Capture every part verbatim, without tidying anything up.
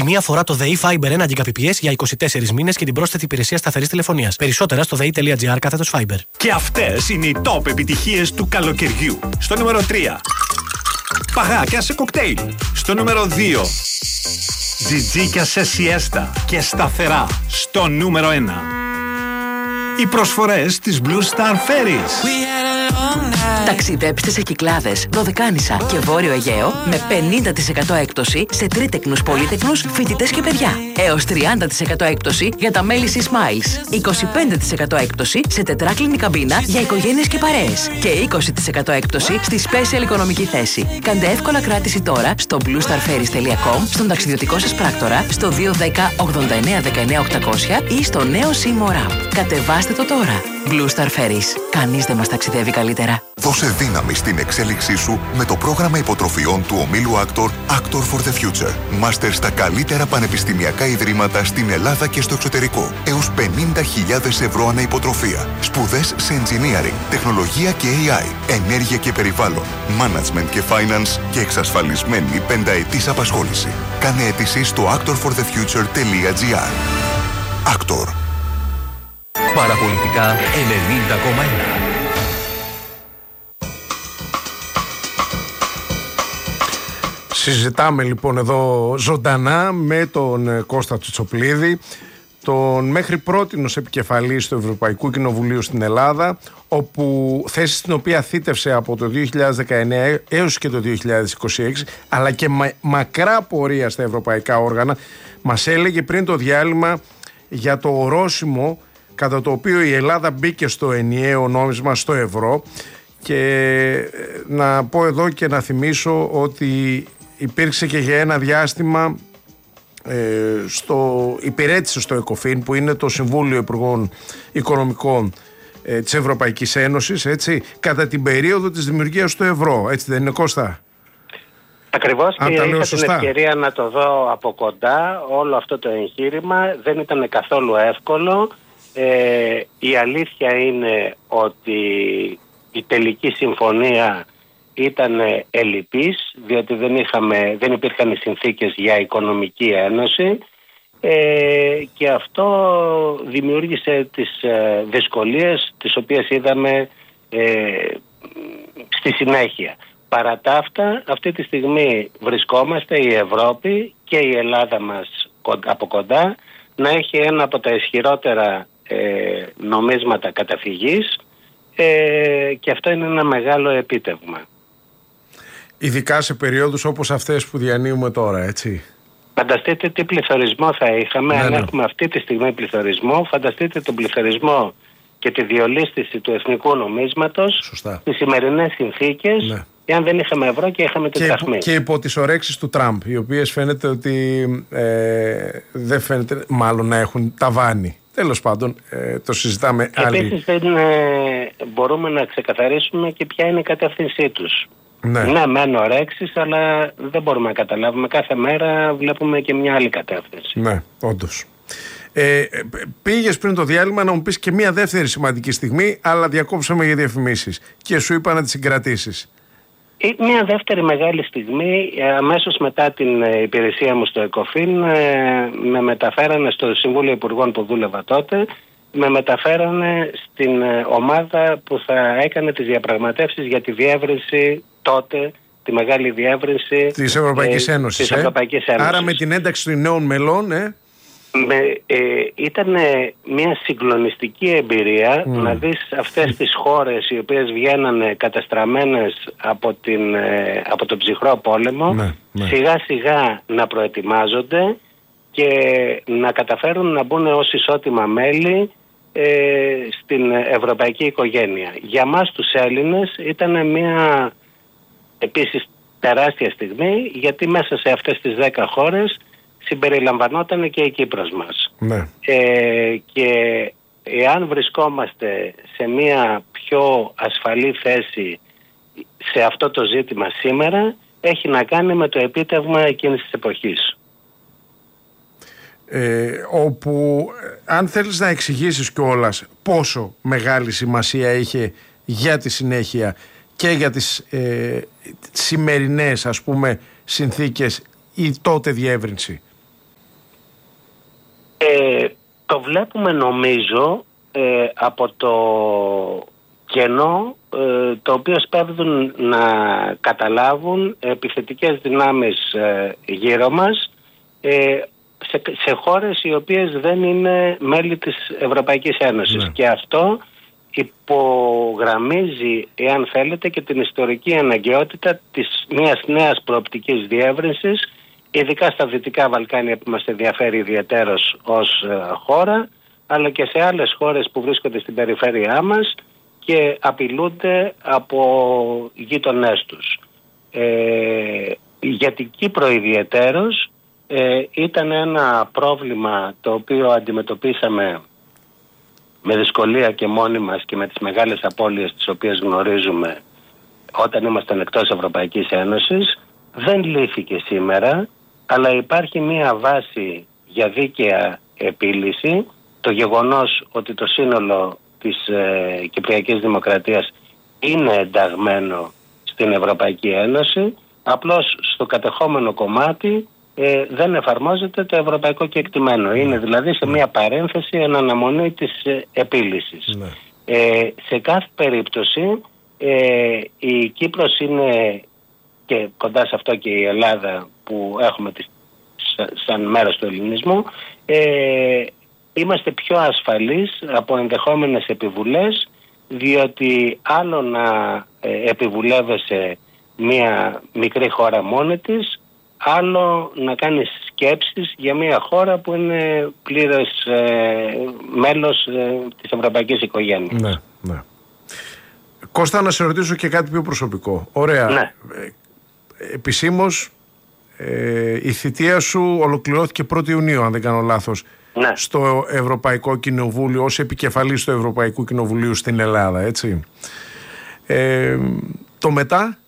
μία φορά το ΔΕΗ Fiber ένα Gbps για είκοσι τέσσερις μήνες και την πρόσθετη υπηρεσία σταθερής τηλεφωνίας. Περισσότερα στο δei.gr κάθετος Fiber. Και αυτές είναι οι top επιτυχίες του καλοκαιριού. Στο νούμερο τρία. Παγάκια σε κοκτέιλ. Στο νούμερο δύο. Τζιτζίκια σε σιέστα και σταθερά. Στο νούμερο ένα. Οι προσφορές της Blue Star Ferries. Ταξιδέψτε σε Κυκλάδες, Δωδεκάνησα και Βόρειο Αιγαίο με πενήντα τοις εκατό έκπτωση σε τρίτεκνους, πολύτεκνους, φοιτητές και παιδιά. Έως τριάντα τοις εκατό έκπτωση για τα μέλη Sea Smiles. είκοσι πέντε τοις εκατό έκπτωση σε τετράκλινη καμπίνα για οικογένειες και παρέες. Και είκοσι τοις εκατό έκπτωση στη special οικονομική θέση. Κάντε εύκολα κράτηση τώρα στο blue star ferries τελεία com, στον ταξιδιωτικό σας πράκτορα, στο δύο ένα μηδέν ογδόντα εννέα δεκαεννέα οκτακόσια ή στο νέο Simo App. Κατεβάστε το τώρα. Blue Star Ferries. Κανείς δεν μας ταξιδεύει καλύτερα. Δώσε δύναμη στην εξέλιξή σου με το πρόγραμμα υποτροφιών του ομίλου Actor, Actor for the Future. Μάστερ στα καλύτερα πανεπιστημιακά ιδρύματα στην Ελλάδα και στο εξωτερικό. Έως πενήντα χιλιάδες ευρώ ανά υποτροφία. Σπουδές σε engineering, τεχνολογία και έι άι, ενέργεια και περιβάλλον, management και finance και εξασφαλισμένη πενταετής απασχόληση. Κάνε αίτηση στο actor for the future τελεία gr. Actor. Παραπολιτικά ενενήντα κόμμα ένα. Συζητάμε λοιπόν εδώ ζωντανά με τον Κώστα Τσιτσοπλίδη, τον μέχρι πρότινος επικεφαλής του Ευρωπαϊκού Κοινοβουλίου στην Ελλάδα, όπου θέση στην οποία θήτευσε από το δύο χιλιάδες δεκαεννέα έως και το δύο χιλιάδες είκοσι έξι, αλλά και μα, μακρά πορεία στα ευρωπαϊκά όργανα. Μας έλεγε πριν το διάλειμμα για το ορόσημο κατά το οποίο η Ελλάδα μπήκε στο ενιαίο νόμισμα, στο ευρώ, και να πω εδώ και να θυμίσω ότι υπήρξε και για ένα διάστημα ε, στο, υπηρέτησε στο ΕΚΟΦΗΝ, που είναι το Συμβούλιο Υπουργών Οικονομικών ε, της Ευρωπαϊκής Ένωσης, έτσι, κατά την περίοδο της δημιουργίας του ευρώ, έτσι δεν είναι, Κώστα? Ακριβώς, και είχα την σωστά. ευκαιρία να το δω από κοντά όλο αυτό το εγχείρημα. Δεν ήταν καθόλου εύκολο. Ε, η αλήθεια είναι ότι η τελική συμφωνία ήταν ελλειπής, διότι δεν, είχαμε, δεν υπήρχαν οι συνθήκες για οικονομική ένωση, ε, και αυτό δημιούργησε τις ε, δυσκολίες τις οποίες είδαμε ε, στη συνέχεια. Παρά τα αυτά, αυτή τη στιγμή βρισκόμαστε, η Ευρώπη και η Ελλάδα μας από κοντά, να έχει ένα από τα ισχυρότερα ε, νομίσματα καταφυγής, ε, και αυτό είναι ένα μεγάλο επίτευγμα. Ειδικά σε περίοδους όπως αυτές που διανύουμε τώρα, έτσι. Φανταστείτε τι πληθωρισμό θα είχαμε, ναι, αν ναι. έχουμε αυτή τη στιγμή πληθωρισμό. Φανταστείτε τον πληθωρισμό και τη διολίσθηση του εθνικού νομίσματος στις σημερινές συνθήκες, ναι. εάν δεν είχαμε ευρώ και είχαμε την δραχμή. Και υπό τις ορέξεις του Τραμπ, οι οποίες φαίνεται ότι ε, δεν φαίνεται μάλλον να έχουν ταβάνι. Τέλος πάντων, ε, το συζητάμε άλλη. Επίσης δεν ε, μπορούμε να ξεκαθαρίσουμε και ποια είναι η κατεύθυνσή τους. Ναι, ναι μεν ορέξεις, αλλά δεν μπορούμε να καταλάβουμε. Κάθε μέρα βλέπουμε και μια άλλη κατεύθυνση. Ναι, όντως. Ε, πήγες πριν το διάλειμμα να μου πεις και μια δεύτερη σημαντική στιγμή, αλλά διακόψαμε για διαφημίσεις και σου είπα να τις συγκρατήσεις. Μια δεύτερη μεγάλη στιγμή, αμέσως μετά την υπηρεσία μου στο ΕΚΟΦΗΝ, με μεταφέρανε στο Συμβούλιο Υπουργών που δούλευα τότε, με μεταφέρανε στην ομάδα που θα έκανε τις διαπραγματεύσεις για τη διεύρυνση τότε, τη μεγάλη διεύρυνση της Ευρωπαϊκής, ε, Ένωσης, της ε? Ευρωπαϊκής Ένωσης. Άρα με την ένταξη των νέων μελών, ε? Με, ε, ήταν μια συγκλονιστική εμπειρία mm. να δεις αυτές τις χώρες οι οποίες βγαίνανε καταστραμμένες από, την, ε, από τον ψυχρό πόλεμο, ναι, ναι. σιγά σιγά να προετοιμάζονται και να καταφέρουν να μπουν ως ισότιμα μέλη ε, στην ευρωπαϊκή οικογένεια. Για μας τους Έλληνες ήταν μια επίσης τεράστια στιγμή, γιατί μέσα σε αυτές τις δέκα χώρες συμπεριλαμβανόταν και η Κύπρος μας. Ναι. Ε, και εάν βρισκόμαστε σε μια πιο ασφαλή θέση σε αυτό το ζήτημα σήμερα, έχει να κάνει με το επίτευγμα εκείνης της εποχής. Ε, όπου αν θέλεις να εξηγήσεις κιόλας πόσο μεγάλη σημασία είχε για τη συνέχεια και για τις ε, σημερινές, ας πούμε, συνθήκες η τότε διεύρυνση. Ε, το βλέπουμε νομίζω ε, από το κενό ε, το οποίο σπέβδουν να καταλάβουν επιθετικές δυνάμεις ε, γύρω μας ε, σε, σε χώρες οι οποίες δεν είναι μέλη της Ευρωπαϊκής Ένωσης. Ναι. Και αυτό υπογραμμίζει, εάν θέλετε, και την ιστορική αναγκαιότητα της μιας νέας προοπτικής διεύρυνσης, ειδικά στα Δυτικά Βαλκάνια που μας ενδιαφέρει ιδιαιτέρως ως ε, χώρα, αλλά και σε άλλες χώρες που βρίσκονται στην περιφέρειά μας και απειλούνται από γείτονές τους. Ε, για την Κύπρο ιδιαιτέρως ε, ήταν ένα πρόβλημα το οποίο αντιμετωπίσαμε με δυσκολία και μόνοι μας και με τις μεγάλες απώλειες τις οποίες γνωρίζουμε όταν ήμασταν εκτός Ευρωπαϊκής Ένωσης. Δεν λύθηκε σήμερα, αλλά υπάρχει μία βάση για δίκαια επίλυση. Το γεγονός ότι το σύνολο της ε, Κυπριακής Δημοκρατίας είναι ενταγμένο στην Ευρωπαϊκή Ένωση, απλώς στο κατεχόμενο κομμάτι ε, δεν εφαρμόζεται το ευρωπαϊκό κεκτημένο. Είναι δηλαδή σε μια παρένθεση εν αναμονή της ε, επίλυσης. Ναι. Ε, σε κάθε περίπτωση ε, η Κύπρος είναι, και κοντά σε αυτό και η Ελλάδα που έχουμε τις, σαν μέρος του ελληνισμού, ε, είμαστε πιο ασφαλείς από ενδεχόμενες επιβουλές, διότι άλλο να ε, επιβουλεύεσαι μια μικρή χώρα μόνη της, άλλο να κάνεις σκέψεις για μια χώρα που είναι πλήρες ε, μέλος ε, της ευρωπαϊκής οικογένειας. Ναι, ναι. Κώστα, να σε ρωτήσω και κάτι πιο προσωπικό. Ωραία. Ναι. Ε, επισήμως ε, η θητεία σου ολοκληρώθηκε πρώτη Ιουνίου, αν δεν κάνω λάθος. Ναι. Στο Ευρωπαϊκό Κοινοβούλιο, ως επικεφαλής του Ευρωπαϊκού Κοινοβουλίου στην Ελλάδα, έτσι. Ε, το μετά,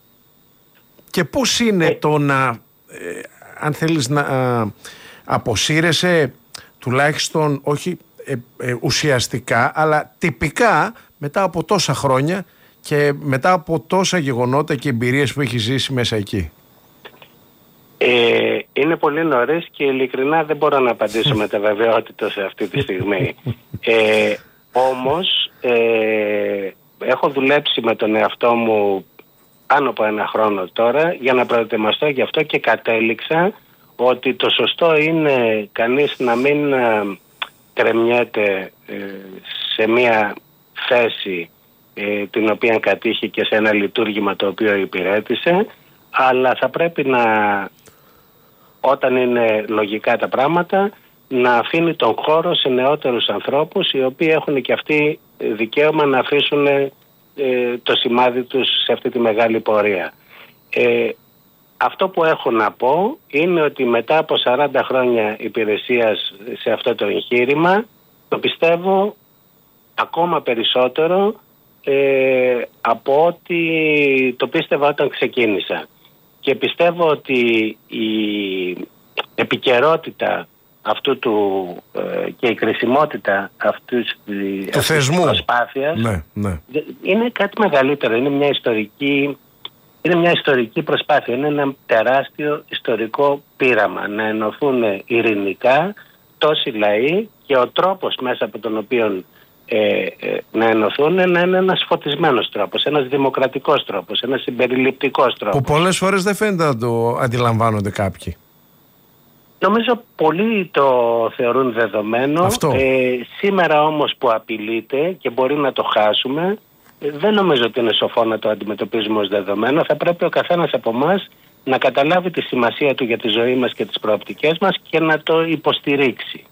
και πώς είναι ε. το να, ε, αν θέλεις να ε, αποσύρεσαι τουλάχιστον, όχι ε, ε, ουσιαστικά, αλλά τυπικά μετά από τόσα χρόνια και μετά από τόσα γεγονότα και εμπειρίες που έχεις ζήσει μέσα εκεί. Ε, είναι πολύ νωρίς και ειλικρινά δεν μπορώ να απαντήσω με τα βεβαιότητα σε αυτή τη στιγμή. Ε, όμως ε, έχω δουλέψει με τον εαυτό μου πάνω από ένα χρόνο τώρα για να προετοιμαστώ γι' αυτό και κατέληξα ότι το σωστό είναι κανείς να μην ε, κρεμιέται ε, σε μια θέση ε, την οποία κατήχε και σε ένα λειτουργήμα το οποίο υπηρέτησε, αλλά θα πρέπει να, όταν είναι λογικά τα πράγματα, να αφήνει τον χώρο σε νεότερους ανθρώπους οι οποίοι έχουν και αυτοί δικαίωμα να αφήσουν ε, το σημάδι τους σε αυτή τη μεγάλη πορεία. Ε, αυτό που έχω να πω είναι ότι μετά από σαράντα χρόνια υπηρεσίας σε αυτό το εγχείρημα, το πιστεύω ακόμα περισσότερο ε, από ό,τι το πίστευα όταν ξεκίνησα. Και πιστεύω ότι η επικαιρότητα αυτού του ε, και η κρισιμότητα αυτού της προσπάθειας ναι, ναι. είναι κάτι μεγαλύτερο. Είναι μια ιστορική, είναι μια ιστορική προσπάθεια. Είναι ένα τεράστιο ιστορικό πείραμα να ενωθούν ειρηνικά τόσοι λαοί και ο τρόπος μέσα από τον οποίο ε, ε, να ενωθούν να είναι ένας φωτισμένος τρόπος, ένας δημοκρατικός τρόπος, ένας συμπεριληπτικός τρόπος. Που πολλές φορές δεν φαίνεται να το αντιλαμβάνονται κάποιοι. Νομίζω πολλοί το θεωρούν δεδομένο. Ε, σήμερα όμως που απειλείται και μπορεί να το χάσουμε, ε, δεν νομίζω ότι είναι σοφό να το αντιμετωπίζουμε ως δεδομένο. Θα πρέπει ο καθένας από εμάς να καταλάβει τη σημασία του για τη ζωή μας και τις προοπτικές μας και να το υποστηρίξει.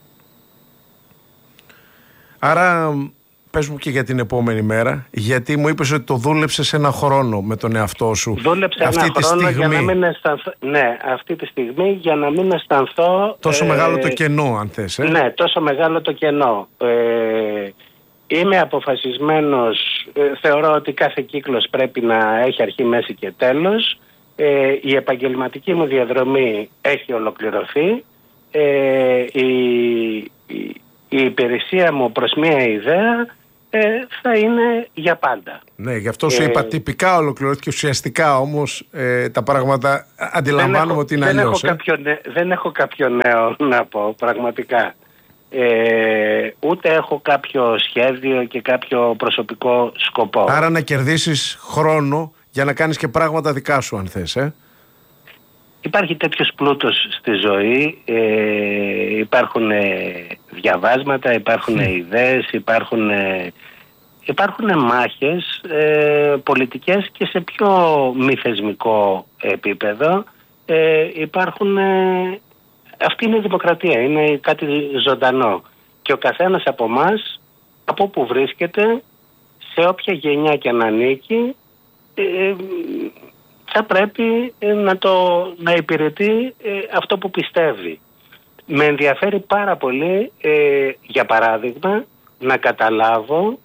Άρα πες μου και για την επόμενη μέρα, γιατί μου είπες ότι το δούλεψες ένα χρόνο με τον εαυτό σου. Δούλεψα αυτή ένα τη χρόνο στιγμή. για να μην αισθανθώ, ναι, αυτή τη στιγμή για να μην αισθανθώ... Τόσο ε, μεγάλο το κενό, αν θες. Ε? Ναι, τόσο μεγάλο το κενό. Ε, είμαι αποφασισμένος, ε, θεωρώ ότι κάθε κύκλος πρέπει να έχει αρχή, μέση και τέλος. Ε, η επαγγελματική μου διαδρομή έχει ολοκληρωθεί. Ε, η, η, η υπηρεσία μου προς μία ιδέα ε, θα είναι για πάντα. Ναι, γι' αυτό σου ε, είπα τυπικά ολοκληρώθηκε, ουσιαστικά όμως ε, τα πράγματα αντιλαμβάνομαι ότι είναι αλλιώς. Δεν, ε. δεν έχω κάποιο νέο να πω, πραγματικά. Ε, ούτε έχω κάποιο σχέδιο και κάποιο προσωπικό σκοπό. Άρα να κερδίσεις χρόνο για να κάνεις και πράγματα δικά σου, αν θες, ε. Υπάρχει τέτοιος πλούτος στη ζωή, ε, υπάρχουν ε, διαβάσματα, υπάρχουν ε, ιδέες, υπάρχουν, ε, υπάρχουν μάχες ε, πολιτικές και σε πιο μη θεσμικό επίπεδο ε, υπάρχουν... Ε, αυτή είναι η δημοκρατία, είναι κάτι ζωντανό. Και ο καθένας από εμάς, από όπου βρίσκεται, σε όποια γενιά και να ανήκει, ε, θα πρέπει να, το, να υπηρετεί ε, αυτό που πιστεύει. Με ενδιαφέρει πάρα πολύ, ε, για παράδειγμα, να καταλάβω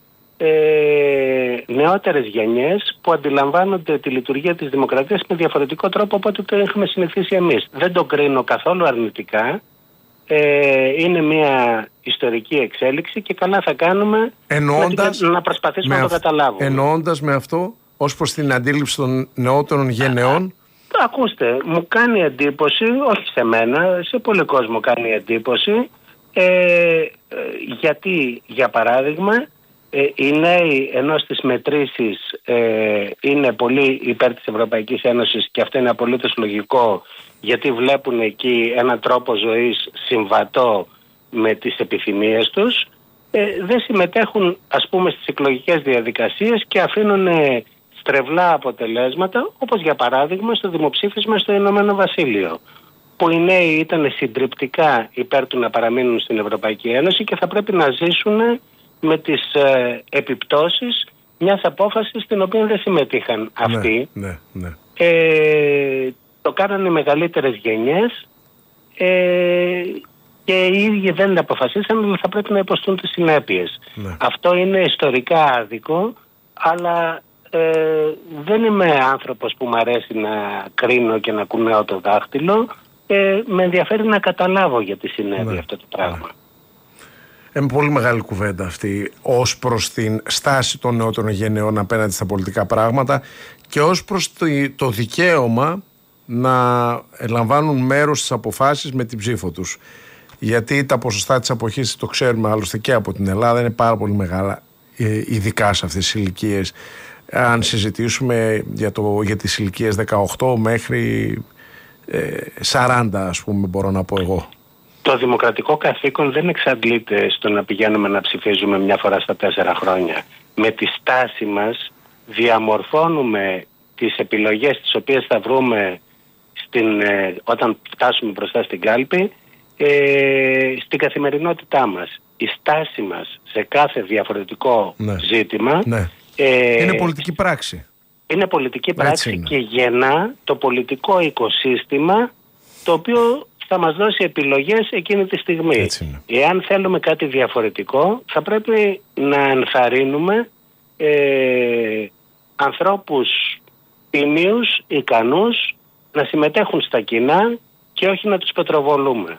ε, νεότερες γενιές που αντιλαμβάνονται τη λειτουργία της δημοκρατίας με διαφορετικό τρόπο από ό,τι το έχουμε συνηθίσει εμείς. Δεν το κρίνω καθόλου αρνητικά. Ε, είναι μια ιστορική εξέλιξη και καλά θα κάνουμε εννοώντας, να, να προσπαθήσουμε να το καταλάβουμε. Εννοώντας με αυτό ως προς την αντίληψη των νεότερων γενεών. Ακούστε, μου κάνει εντύπωση, όχι σε μένα, σε πολλοί κόσμο κάνει εντύπωση, ε, γιατί για παράδειγμα ε, οι νέοι ενώ στις μετρήσεις ε, είναι πολύ υπέρ της Ευρωπαϊκής Ένωσης και αυτό είναι απολύτως λογικό, γιατί βλέπουν εκεί έναν τρόπο ζωής συμβατό με τις επιθυμίες τους, ε, δεν συμμετέχουν ας πούμε στις εκλογικές διαδικασίες και αφήνουν ε, στρεβλά αποτελέσματα, όπως για παράδειγμα στο δημοψήφισμα στο Ηνωμένο Βασίλειο, που οι νέοι ήταν συντριπτικά υπέρ του να παραμείνουν στην Ευρωπαϊκή Ένωση και θα πρέπει να ζήσουν με τις ε, επιπτώσεις μιας απόφασης στην οποία δεν συμμετείχαν αυτοί. Ναι, ναι, ναι. Ε, το κάνανε οι μεγαλύτερες γενιές ε, και οι ίδιοι δεν αποφασίσαν, αλλά θα πρέπει να υποστούν τις συνέπειες. Ναι. Αυτό είναι ιστορικά άδικο, αλλά ε, δεν είμαι άνθρωπος που μου αρέσει να κρίνω και να κουνέω το δάχτυλο. Ε, με ενδιαφέρει να καταλάβω γιατί συνέβη ναι. αυτό το πράγμα. Ναι. Είναι πολύ μεγάλη κουβέντα αυτή ως προς την στάση των νεότερων γενεών απέναντι στα πολιτικά πράγματα και ως προς το, το δικαίωμα να λαμβάνουν μέρος στις αποφάσεις με την ψήφο τους. Γιατί τα ποσοστά της αποχής, το ξέρουμε άλλωστε και από την Ελλάδα, είναι πάρα πολύ μεγάλα, ειδικά σε αυτές τις ηλικίες. Αν συζητήσουμε για, το, για τις ηλικίες δεκαοκτώ μέχρι ε, σαράντα, ας πούμε, μπορώ να πω εγώ. Το δημοκρατικό καθήκον δεν εξαντλείται στο να πηγαίνουμε να ψηφίζουμε μια φορά στα τέσσερα χρόνια. Με τη στάση μας διαμορφώνουμε τις επιλογές τις οποίες θα βρούμε στην, ε, όταν φτάσουμε μπροστά στην κάλπη ε, στην καθημερινότητά μας. Η στάση μας σε κάθε διαφορετικό ναι. ζήτημα ναι. Ε, είναι πολιτική πράξη. Είναι πολιτική πράξη είναι. Και γεννά το πολιτικό οικοσύστημα το οποίο θα μας δώσει επιλογές εκείνη τη στιγμή. Εάν θέλουμε κάτι διαφορετικό, θα πρέπει να ενθαρρύνουμε ε, ανθρώπους τίμιους, ικανούς, να συμμετέχουν στα κοινά και όχι να τους πετροβολούμε.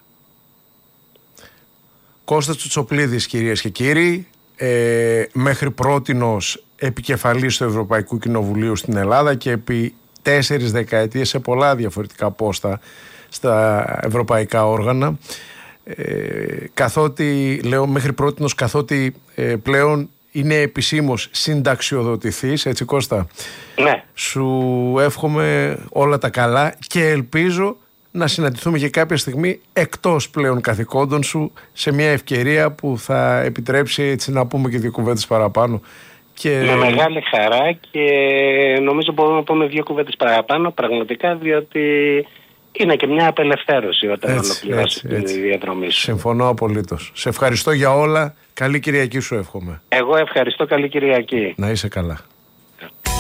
Κώστας Τσοτσοπλίδης, κυρίες και κύριοι, ε, μέχρι πρότινος επικεφαλής του Ευρωπαϊκού Κοινοβουλίου στην Ελλάδα και επί τέσσερις δεκαετίες σε πολλά διαφορετικά πόστα στα ευρωπαϊκά όργανα, ε, καθότι λέω μέχρι πρότινος καθότι ε, πλέον είναι επισήμως συνταξιοδοτηθής, έτσι Κώστα? Ναι. Σου εύχομαι όλα τα καλά και ελπίζω να συναντηθούμε και κάποια στιγμή εκτός πλέον καθηκόντων σου σε μια ευκαιρία που θα επιτρέψει έτσι να πούμε και δύο κουβέντες παραπάνω. Και... Με μεγάλη χαρά και νομίζω μπορούμε να πούμε δύο κουβέντες παραπάνω πραγματικά, διότι είναι και μια απελευθέρωση όταν ολοκληρώσει την διαδρομή σου. Συμφωνώ απολύτως. Σε ευχαριστώ για όλα. Καλή Κυριακή σου εύχομαι. Εγώ ευχαριστώ. Καλή Κυριακή. Να είσαι καλά.